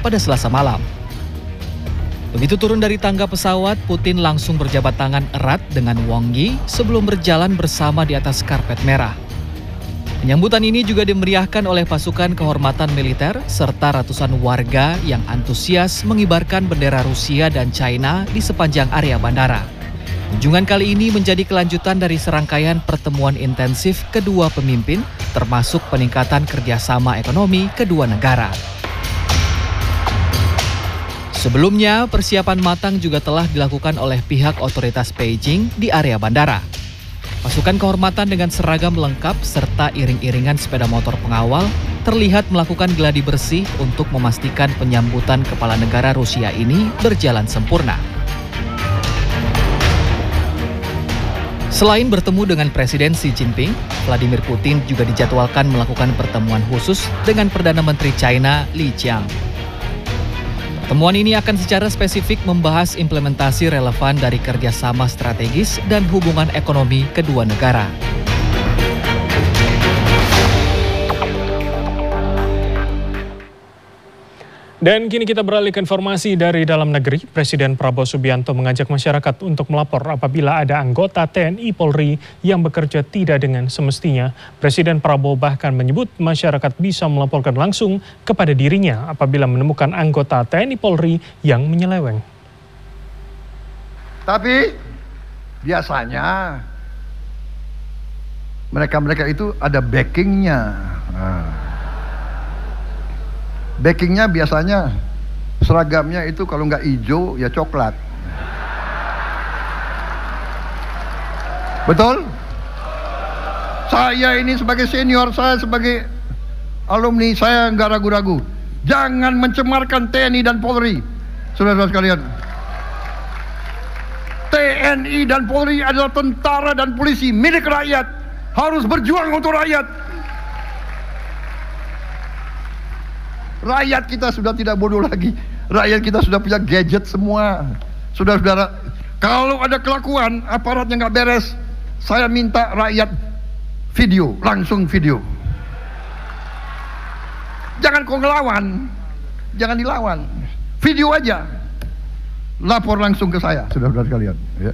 pada Selasa malam. Begitu turun dari tangga pesawat, Putin langsung berjabat tangan erat dengan Wang Yi sebelum berjalan bersama di atas karpet merah. Penyambutan ini juga dimeriahkan oleh pasukan kehormatan militer serta ratusan warga yang antusias mengibarkan bendera Rusia dan China di sepanjang area bandara. Kunjungan kali ini menjadi kelanjutan dari serangkaian pertemuan intensif kedua pemimpin, termasuk peningkatan kerjasama ekonomi kedua negara. Sebelumnya, persiapan matang juga telah dilakukan oleh pihak otoritas Beijing di area bandara. Pasukan kehormatan dengan seragam lengkap serta iring-iringan sepeda motor pengawal terlihat melakukan gladi bersih untuk memastikan penyambutan kepala negara Rusia ini berjalan sempurna. Selain bertemu dengan Presiden Xi Jinping, Vladimir Putin juga dijadwalkan melakukan pertemuan khusus dengan Perdana Menteri China Li Qiang. Pertemuan ini akan secara spesifik membahas implementasi relevan dari kerjasama strategis dan hubungan ekonomi kedua negara. Dan kini kita beralih ke informasi dari dalam negeri. Presiden Prabowo Subianto mengajak masyarakat untuk melapor apabila ada anggota TNI Polri yang bekerja tidak dengan semestinya. Presiden Prabowo bahkan menyebut masyarakat bisa melaporkan langsung kepada dirinya apabila menemukan anggota TNI Polri yang menyeleweng. Tapi biasanya mereka-mereka itu ada backingnya. Backingnya biasanya seragamnya itu kalau nggak hijau ya coklat. Betul? Saya ini sebagai senior, saya sebagai alumni, saya nggak ragu-ragu. Jangan mencemarkan TNI dan Polri, saudara-saudara sekalian. TNI dan Polri adalah tentara dan polisi milik rakyat, harus berjuang untuk rakyat. Rakyat kita sudah tidak bodoh lagi. Rakyat kita sudah punya gadget semua. Saudara-saudara, kalau ada kelakuan aparatnya nggak beres, saya minta rakyat video, langsung video. Jangan kau ngelawan, jangan dilawan. Video aja, lapor langsung ke saya, saudara-saudara sekalian. Ya.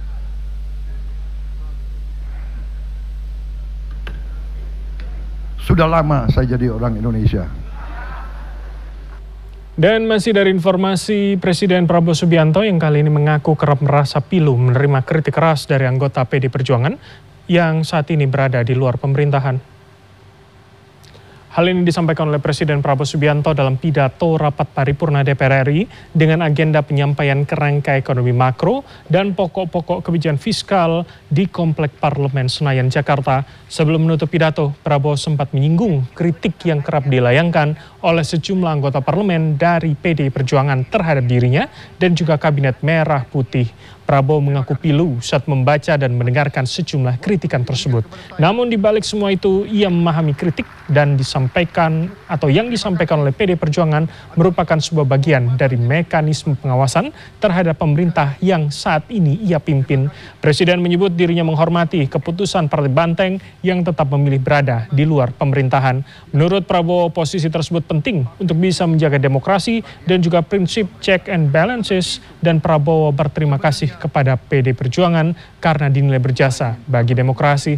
Sudah lama saya jadi orang Indonesia. Dan masih dari informasi Presiden Prabowo Subianto yang kali ini mengaku kerap merasa pilu menerima kritik keras dari anggota PD Perjuangan yang saat ini berada di luar pemerintahan. Hal ini disampaikan oleh Presiden Prabowo Subianto dalam pidato rapat paripurna DPR RI dengan agenda penyampaian kerangka ekonomi makro dan pokok-pokok kebijakan fiskal di Komplek Parlemen Senayan, Jakarta. Sebelum menutup pidato, Prabowo sempat menyinggung kritik yang kerap dilayangkan oleh sejumlah anggota parlemen dari PDI Perjuangan terhadap dirinya dan juga Kabinet Merah Putih. Prabowo mengaku pilu saat membaca dan mendengarkan sejumlah kritikan tersebut. Namun di balik semua itu, ia memahami kritik dan yang disampaikan oleh PD Perjuangan merupakan sebuah bagian dari mekanisme pengawasan terhadap pemerintah yang saat ini ia pimpin. Presiden menyebut dirinya menghormati keputusan Partai Banteng yang tetap memilih berada di luar pemerintahan. Menurut Prabowo, posisi tersebut penting untuk bisa menjaga demokrasi dan juga prinsip check and balances, dan Prabowo berterima kasih kepada PD Perjuangan karena dinilai berjasa bagi demokrasi.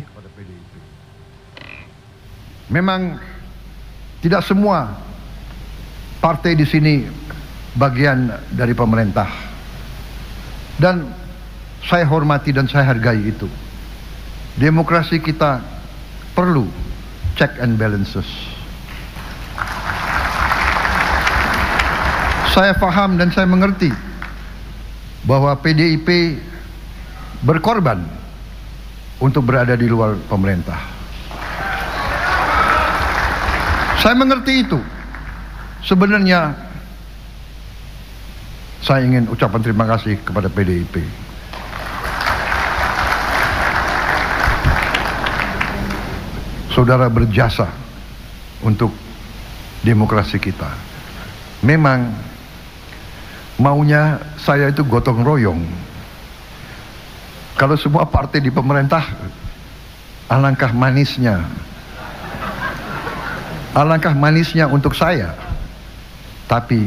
Memang tidak semua partai di sini bagian dari pemerintah, dan saya hormati dan saya hargai itu. Demokrasi kita perlu check and balances. Saya paham dan saya mengerti bahwa PDIP berkorban untuk berada di luar pemerintah. Saya mengerti itu. Sebenarnya saya ingin ucapan terima kasih kepada PDIP. Saudara berjasa untuk demokrasi kita. Memang maunya saya itu gotong royong. Kalau semua partai di pemerintah, alangkah manisnya. Alangkah manisnya untuk saya. Tapi